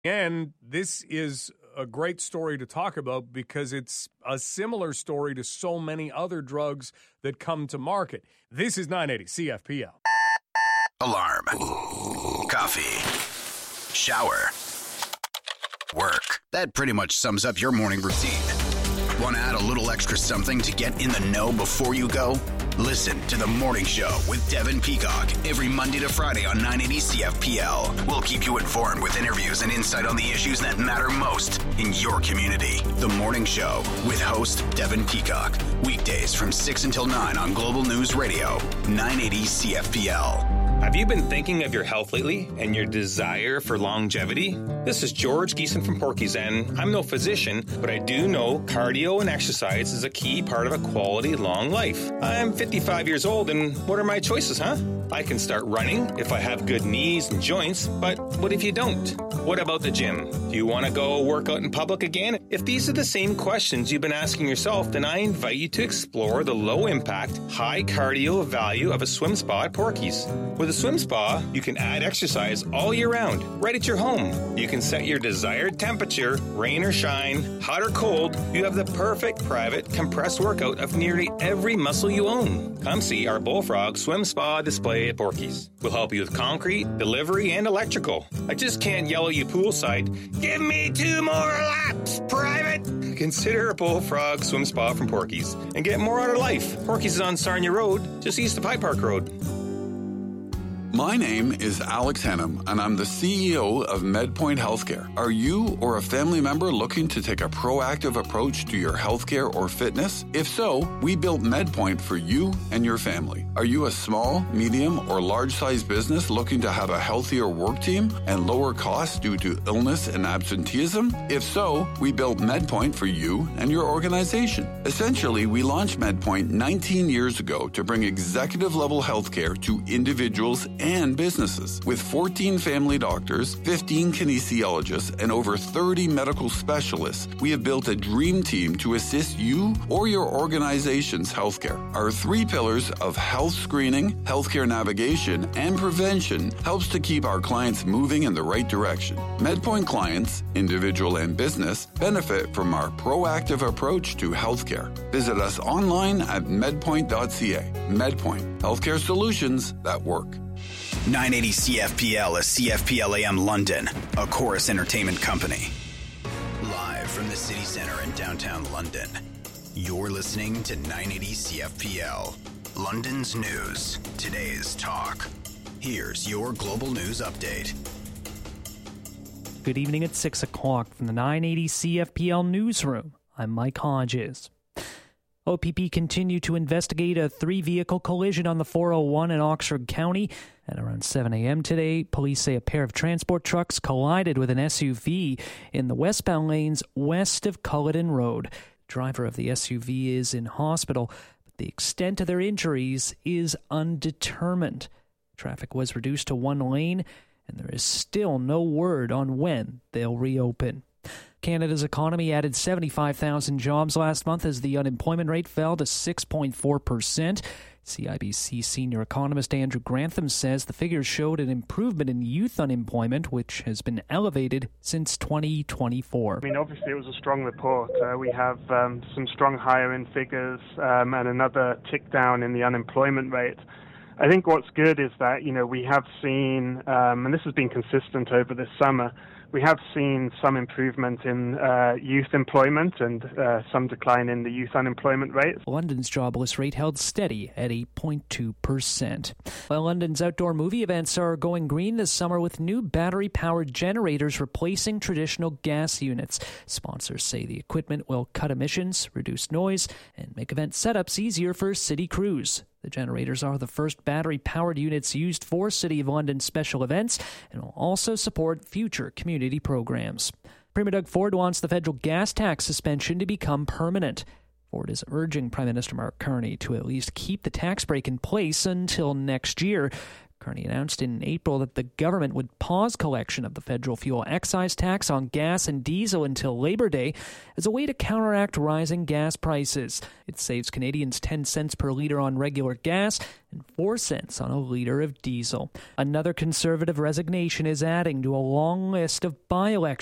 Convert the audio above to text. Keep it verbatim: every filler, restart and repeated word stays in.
And this is a great story to talk about because it's a similar story to so many other drugs that come to market. This is nine eighty C F P L. Alarm. Coffee. Shower. Work. That pretty much sums up your morning routine. Want to add a little extra something to get in the know before you go? Listen to The Morning Show with Devin Peacock every Monday to Friday on nine eighty C F P L. We'll keep you informed with interviews and insight on the issues that matter most in your community. The Morning Show with host Devin Peacock. Weekdays from six until nine on Global News Radio, nine eighty C F P L. Have you been thinking of your health lately and your desire for longevity? This is George Geeson from Porky's, and I'm no physician, but I do know cardio and exercise is a key part of a quality long life. I'm fifty-five years old, and what are my choices, huh? I can start running if I have good knees and joints, but what if you don't? What about the gym? Do you want to go work out in public again? If these are the same questions you've been asking yourself, then I invite you to explore the low-impact, high-cardio value of a swim spa at Porky's. With a swim spa, you can add exercise all year round, right at your home. You can set your desired temperature, rain or shine, hot or cold. You have the perfect private compressed workout of nearly every muscle you own. Come see our Bullfrog Swim Spa display at Porky's. We'll help you with concrete, delivery, and electrical. I just can't yell at you poolside, "Give me two more laps, private!" Consider a Bullfrog Swim Spa from Porky's and get more out of life. Porky's is on Sarnia Road, just east of High Park Road. My name is Alex Hennam, and I'm the C E O of MedPoint Healthcare. Are you or a family member looking to take a proactive approach to your healthcare or fitness? If so, we built MedPoint for you and your family. Are you a small, medium, or large-sized business looking to have a healthier work team and lower costs due to illness and absenteeism? If so, we built MedPoint for you and your organization. Essentially, we launched MedPoint nineteen years ago to bring executive-level healthcare to individuals and businesses. With fourteen family doctors, fifteen kinesiologists, and over thirty medical specialists, we have built a dream team to assist you or your organization's healthcare. Our three pillars of health screening, healthcare navigation, and prevention helps to keep our clients moving in the right direction. MedPoint clients, individual and business, benefit from our proactive approach to healthcare. Visit us online at medpoint dot c a. MedPoint, healthcare solutions that work. nine eighty C F P L is C F P L A M London, a Chorus Entertainment company. Live from the city center in downtown London, you're listening to nine eighty C F P L, London's news, today's talk. Here's your global news update. Good evening at six o'clock from the nine eighty C F P L newsroom. I'm Mike Hodges. O P P continued to investigate a three-vehicle collision on the four oh one in Oxford County. At around seven a.m. today, police say a pair of transport trucks collided with an S U V in the westbound lanes west of Culloden Road. The driver of the S U V is in hospital, but the extent of their injuries is undetermined. Traffic was reduced to one lane, and there is still no word on when they'll reopen. Canada's economy added seventy-five thousand jobs last month as the unemployment rate fell to six point four percent. C I B C senior economist Andrew Grantham says the figures showed an improvement in youth unemployment, which has been elevated since twenty twenty-four. I mean, obviously it was a strong report. Uh, we have um, some strong hiring figures um, and another tick down in the unemployment rate. I think what's good is that, you know, we have seen, um, and this has been consistent over this summer, we have seen some improvement in uh, youth employment and uh, some decline in the youth unemployment rate. London's jobless rate held steady at eight point two percent. Well, London's outdoor movie events are going green this summer with new battery-powered generators replacing traditional gas units. Sponsors say the equipment will cut emissions, reduce noise, and make event setups easier for city crews. The generators are the first battery-powered units used for City of London special events and will also support future community programs. Premier Doug Ford wants the federal gas tax suspension to become permanent. Ford is urging Prime Minister Mark Carney to at least keep the tax break in place until next year. Carney announced in April that the government would pause collection of the federal fuel excise tax on gas and diesel until Labor Day as a way to counteract rising gas prices. It saves Canadians ten cents per litre on regular gas and four cents on a litre of diesel. Another Conservative resignation is adding to a long list of by-election